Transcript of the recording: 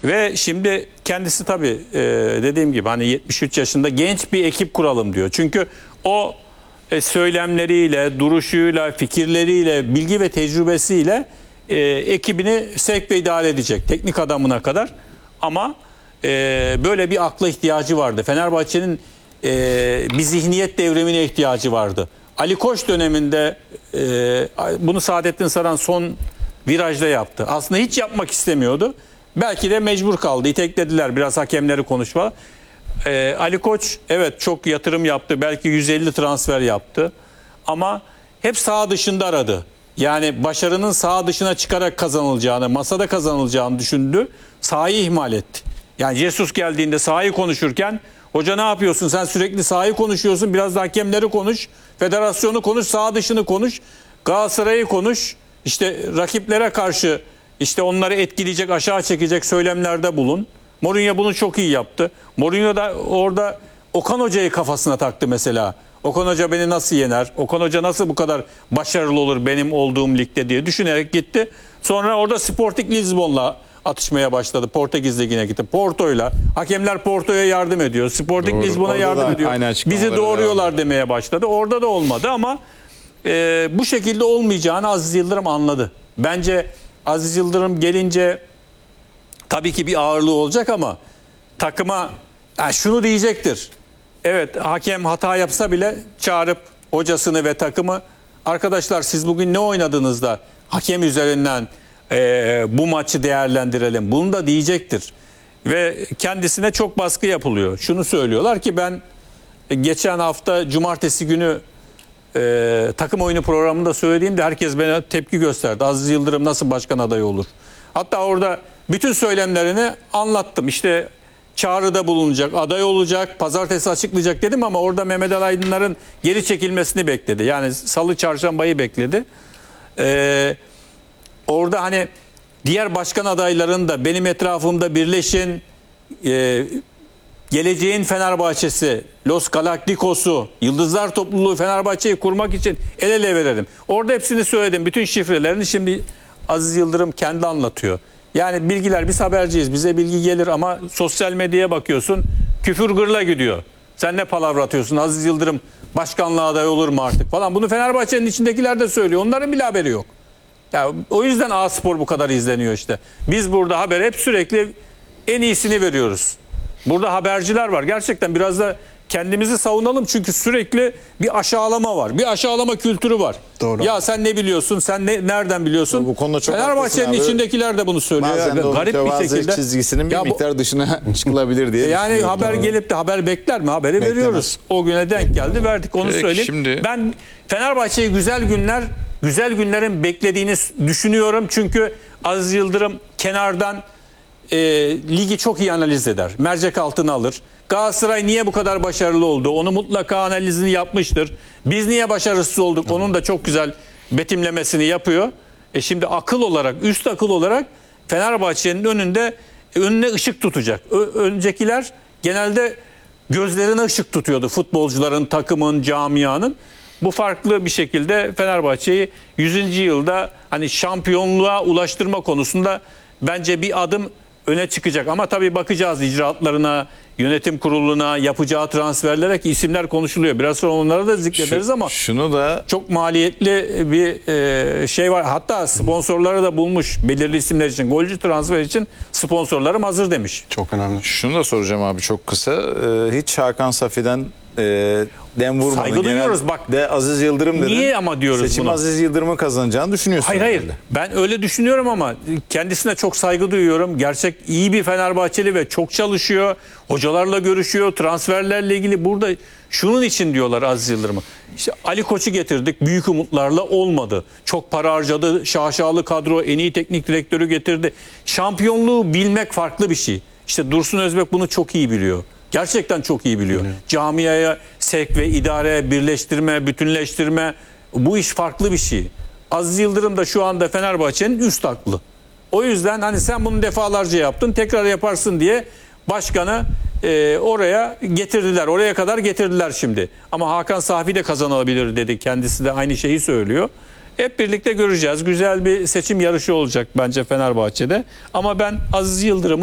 Ve şimdi kendisi tabii dediğim gibi hani 73 yaşında genç bir ekip kuralım diyor. Çünkü o söylemleriyle, duruşuyla, fikirleriyle, bilgi ve tecrübesiyle ekibini sevk ve idare edecek. Teknik adamına kadar. Ama böyle bir akla ihtiyacı vardı. Fenerbahçe'nin bir zihniyet devrimine ihtiyacı vardı. Ali Koç döneminde bunu Saadettin Saran son virajda yaptı. Aslında hiç yapmak istemiyordu. Belki de mecbur kaldı. İteklediler biraz hakemleri konuşma. Ali Koç evet çok yatırım yaptı. Belki 150 transfer yaptı. Ama hep saha dışında aradı. Yani başarının saha dışına çıkarak kazanılacağını, masada kazanılacağını düşündü. Sahayı ihmal etti. Yani Jesus geldiğinde sahayı konuşurken hoca ne yapıyorsun? Sen sürekli sahayı konuşuyorsun. Biraz da hakemleri konuş. Federasyonu konuş. Saha dışını konuş. Galatasaray'ı konuş. İşte rakiplere karşı işte onları etkileyecek, aşağı çekecek söylemlerde bulun. Mourinho bunu çok iyi yaptı. Mourinho da orada Okan Hoca'yı kafasına taktı mesela. Okan Hoca beni nasıl yener? Okan Hoca nasıl bu kadar başarılı olur benim olduğum ligde diye düşünerek gitti. Sonra orada Sporting Lisbon'la atışmaya başladı. Portekiz Ligi'ne gitti. Porto'yla. Hakemler Porto'ya yardım ediyor. Sporting Lisbon'a yardım ediyor. Bizi doğuruyorlar demeye başladı. Orada da olmadı ama bu şekilde olmayacağını Aziz Yıldırım anladı. Bence Aziz Yıldırım gelince tabii ki bir ağırlığı olacak ama takıma şunu diyecektir. Evet hakem hata yapsa bile çağırıp hocasını ve takımı arkadaşlar siz bugün ne oynadınız da hakem üzerinden bu maçı değerlendirelim. Bunu da diyecektir. Ve kendisine çok baskı yapılıyor. Şunu söylüyorlar ki ben geçen hafta cumartesi günü takım oyunu programında söylediğimde herkes bana tepki gösterdi. Aziz Yıldırım nasıl başkan adayı olur? Hatta orada bütün söylemlerini anlattım. İşte çağrıda bulunacak, aday olacak, pazartesi açıklayacak dedim ama orada Mehmet Ali Aydınlar'ın geri çekilmesini bekledi. Yani salı çarşambayı bekledi. Orada hani diğer başkan adayların da benim etrafımda birleşin, geleceğin Fenerbahçe'si, Los Galacticos'u, Yıldızlar Topluluğu Fenerbahçe'yi kurmak için el ele verelim. Orada hepsini söyledim. Bütün şifrelerini şimdi Aziz Yıldırım kendi anlatıyor. Yani bilgiler biz haberciyiz. Bize bilgi gelir ama sosyal medyaya bakıyorsun. Küfür gırla gidiyor. Sen ne palavra atıyorsun? Aziz Yıldırım başkanlığa aday olur mu artık falan. Bunu Fenerbahçe'nin içindekiler de söylüyor. Onların bile haberi yok. Ya, o yüzden A-Spor bu kadar izleniyor işte. Biz burada haber hep sürekli en iyisini veriyoruz. Burada haberciler var. Gerçekten biraz da kendimizi savunalım çünkü sürekli bir aşağılama var. Bir aşağılama kültürü var. Doğru. Ya sen ne biliyorsun? Sen nereden biliyorsun? Bu konuda çok Fenerbahçe'nin içindekiler de bunu söylüyor. Bazen de garip bir şekilde çizgisinin bir miktar dışına çıkılabilir diye. Yani haber gelip de haber bekler mi? Haberi Beklemez. veriyoruz. O güne denk geldi. Verdik onu söyleyeyim. Şimdi... Ben Fenerbahçe'yi güzel günlerin beklediğini düşünüyorum. Çünkü Aziz Yıldırım kenardan ligi çok iyi analiz eder. Mercek altına alır. Galatasaray niye bu kadar başarılı oldu? Onu mutlaka analizini yapmıştır. Biz niye başarısız olduk? Onun da çok güzel betimlemesini yapıyor. Şimdi akıl olarak, üst akıl olarak Fenerbahçe'nin önüne ışık tutacak. Öncekiler genelde gözlerine ışık tutuyordu. Futbolcuların, takımın, camianın. Bu farklı bir şekilde Fenerbahçe'yi 100. yılda hani şampiyonluğa ulaştırma konusunda bence bir adım öne çıkacak. Ama tabii bakacağız icraatlarına, yönetim kuruluna, yapacağı transferlere ki isimler konuşuluyor. Biraz sonra onları da zikrederiz ama şunu da çok maliyetli bir şey var. Hatta sponsorları da bulmuş belirli isimler için. Golcü transfer için sponsorlarım hazır demiş. Çok önemli. Şunu da soracağım abi çok kısa. Hiç Hakan Safi'den dem vurmadı. Saygı duyuyoruz bak. De Aziz Yıldırım dedi. Niye ama diyoruz Seçim bunu? Aziz Yıldırım'ın kazanacağını düşünüyorsun. Hayır. Ben öyle düşünüyorum ama kendisine çok saygı duyuyorum. Gerçek iyi bir Fenerbahçeli ve çok çalışıyor. Hocalarla görüşüyor. Transferlerle ilgili burada şunun için diyorlar Aziz Yıldırım'ı. İşte Ali Koç'u getirdik. Büyük umutlarla olmadı. Çok para harcadı. Şaşalı kadro. En iyi teknik direktörü getirdi. Şampiyonluğu bilmek farklı bir şey. İşte Dursun Özbek bunu çok iyi biliyor. Gerçekten çok iyi biliyor. Camiaya sevk ve idare, birleştirme, bütünleştirme bu iş farklı bir şey. Aziz Yıldırım da şu anda Fenerbahçe'nin üst aklı. O yüzden hani sen bunu defalarca yaptın tekrar yaparsın diye başkanı oraya getirdiler. Oraya kadar getirdiler şimdi. Ama Hakan Safi de kazanabilir dedi. Kendisi de aynı şeyi söylüyor. Hep birlikte göreceğiz. Güzel bir seçim yarışı olacak bence Fenerbahçe'de. Ama ben Aziz Yıldırım'ı